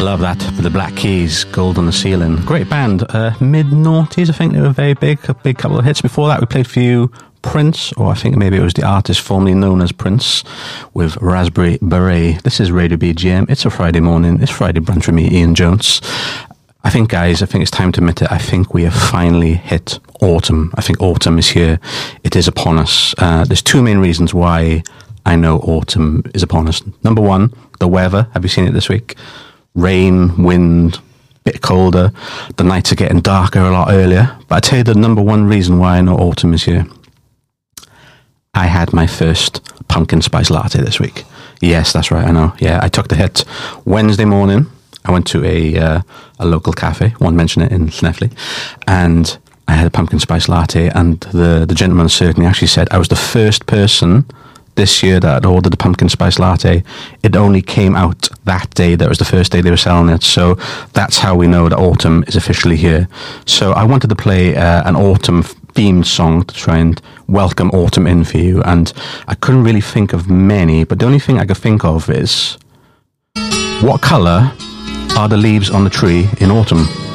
Love that. The Black Keys, Gold on the Ceiling. Great band. Mid-noughties, I think they were very big. A big couple of hits. Before that, we played for you Prince, or I think maybe it was the artist formerly known as Prince, with Raspberry Beret. This is Radio BGM. It's a Friday morning. It's Friday brunch with me, Ian Jones. I think, guys, it's time to admit it. I think we have finally hit autumn. I think autumn is here. It is upon us. There's two main reasons why I know autumn is upon us. Number one, the weather. Have you seen it this week? Rain, wind, bit colder. The nights are getting darker a lot earlier. But I tell you the number one reason why I know autumn is here. I had my first pumpkin spice latte this week. Yes, that's right, I know. Yeah, I took the hit. Wednesday morning, I went to a local cafe, won't mention it, in Llanelli, and I had a pumpkin spice latte, and the gentleman certainly actually said I was the first person this year that had ordered a pumpkin spice latte. It only came out that day. That was the first day they were selling it. So that's how we know that autumn is officially here. So I wanted to play an autumn themed song to try and welcome autumn in for you. And I couldn't really think of many, but the only thing I could think of is, what colour are the leaves on the tree in autumn?